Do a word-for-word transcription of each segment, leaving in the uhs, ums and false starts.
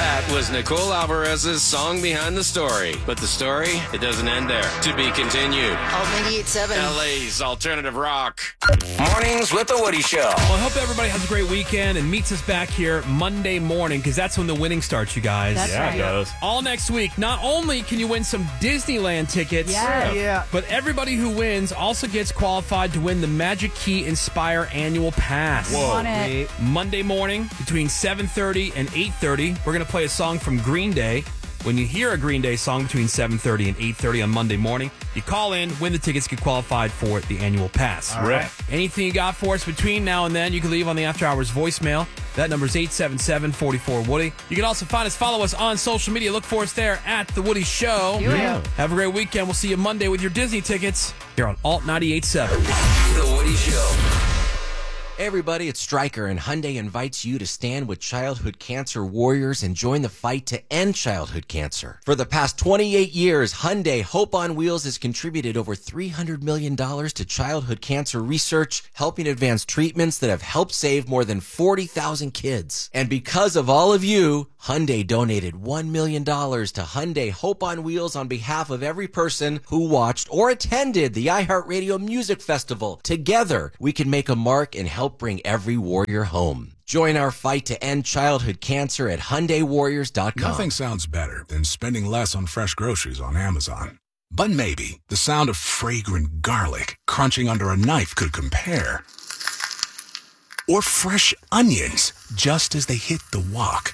That was Nicole Alvarez's song behind the story. But the story, it doesn't end there. To be continued. Alt ninety-eight point seven. L A's Alternative Rock. Mornings with the Woody Show. Well, I hope everybody has a great weekend and meets us back here Monday morning, because that's when the winning starts, you guys. That's Yeah, right. it does. All next week, not only can you win some Disneyland tickets, Yeah. Yeah. but everybody who wins also gets qualified to win the Magic Key Inspire Annual Pass. Whoa. Want it. Monday morning between seven thirty and eight thirty, we're going to play a song from Green Day. When you hear a Green Day song between seven thirty and eight thirty on Monday morning, you call in, win the tickets, get qualified for the annual pass. All right. Anything you got for us between now and then, you can leave on the After Hours voicemail. That number is eight seven seven, four four, Woody. You can also find us, follow us on social media. Look for us there at The Woody Show. Yeah. Have a great weekend. We'll see you Monday with your Disney tickets here on Alt ninety-eight point seven. The Woody Show. Hey everybody, it's Stryker, and Hyundai invites you to stand with childhood cancer warriors and join the fight to end childhood cancer. For the past twenty-eight years, Hyundai Hope on Wheels has contributed over three hundred million dollars to childhood cancer research, helping advance treatments that have helped save more than forty thousand kids. And because of all of you, Hyundai donated one million dollars to Hyundai Hope on Wheels on behalf of every person who watched or attended the iHeartRadio Music Festival. Together, we can make a mark and help bring every warrior home. Join our fight to end childhood cancer at Hyundai Warriors dot com. Nothing sounds better than spending less on fresh groceries on Amazon. But maybe the sound of fragrant garlic crunching under a knife could compare. Or fresh onions just as they hit the wok.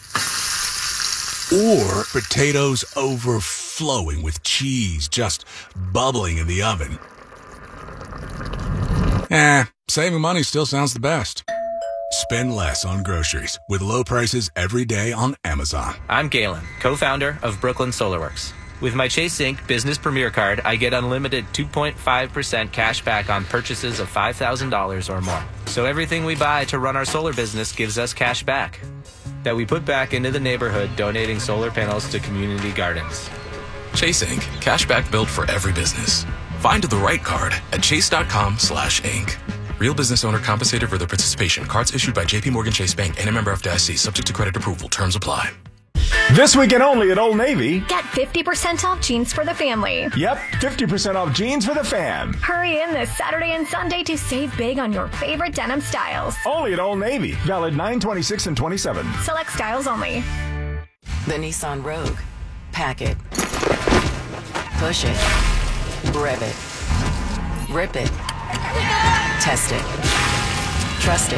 Or potatoes overflowing with cheese just bubbling in the oven. Eh, saving money still sounds the best. Spend less on groceries with low prices every day on Amazon. I'm Galen, co-founder of Brooklyn SolarWorks. With my Chase Inc Business Premier Card, I get unlimited two point five percent cash back on purchases of five thousand dollars or more. So everything we buy to run our solar business gives us cash back that we put back into the neighborhood, donating solar panels to community gardens. Chase Incorporated. Cashback built for every business. Find the right card at chase.com slash Inc. Real business owner compensated for their participation. Cards issued by J P Morgan Chase Bank and a member of F D I C. Subject to credit approval. Terms apply. This weekend only at Old Navy. Get fifty percent off jeans for the family. Yep, fifty percent off jeans for the fam. Hurry in this Saturday and Sunday to save big on your favorite denim styles. Only at Old Navy. Valid nine twenty-six and twenty-seven. Select styles only. The Nissan Rogue. Pack it. Push it. Rev it. Rip it. Test it. Trust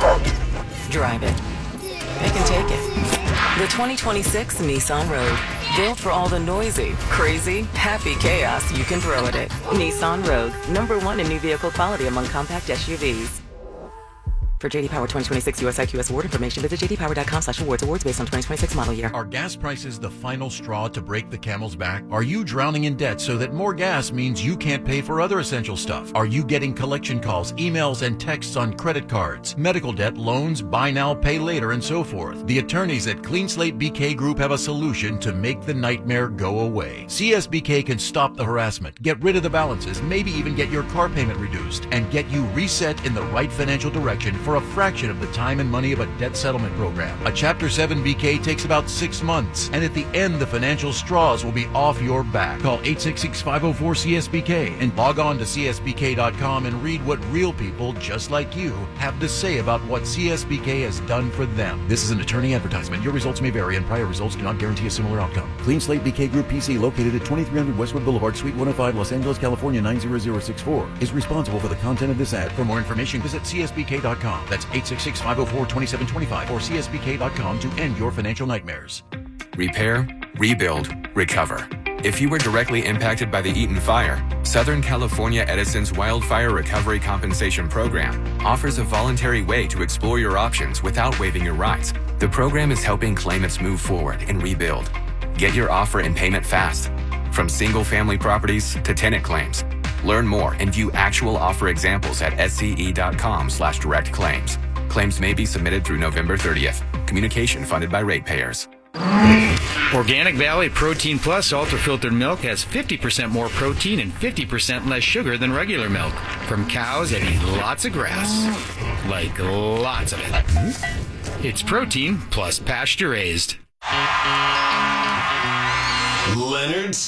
it. Drive it. It can take it. The twenty twenty-six Nissan Rogue. Built for all the noisy, crazy, happy chaos you can throw at it. Nissan Rogue. Number one in new vehicle quality among compact S U Vs. For J D Power twenty twenty-six U S I Q S award information, visit jdpower.com slash awards. Awards based on twenty twenty-six model year. Are gas prices the final straw to break the camel's back? Are you drowning in debt so that more gas means you can't pay for other essential stuff? Are you getting collection calls, emails, and texts on credit cards, medical debt, loans, buy now, pay later, and so forth? The attorneys at Clean Slate B K Group have a solution to make the nightmare go away. C S B K can stop the harassment, get rid of the balances, maybe even get your car payment reduced, and get you reset in the right financial direction for a fraction of the time and money of a debt settlement program. A Chapter seven B K takes about six months, and at the end, the financial straws will be off your back. Call eight six six, five oh four, C S B K and log on to C S B K dot com and read what real people just like you have to say about what C S B K has done for them. This is an attorney advertisement. Your results may vary, and prior results do not guarantee a similar outcome. Clean Slate B K Group P C, located at twenty-three hundred Westwood Boulevard, Suite one oh five, Los Angeles, California nine zero zero six four, is responsible for the content of this ad. For more information, visit C S B K dot com. That's eight six six, five oh four, two seven two five or C S B K dot com to end your financial nightmares. Repair, rebuild, recover. If you were directly impacted by the Eaton fire, Southern California Edison's Wildfire Recovery Compensation Program offers a voluntary way to explore your options without waiving your rights. The program is helping claimants move forward and rebuild. Get your offer and payment fast. From single-family properties to tenant claims. Learn more and view actual offer examples at sce.com slash direct claims. Claims may be submitted through November thirtieth. Communication funded by ratepayers. Organic Valley Protein Plus ultra-filtered milk has fifty percent more protein and fifty percent less sugar than regular milk from cows that eat lots of grass. Like lots of it. It's protein plus pasture-raised. Leonard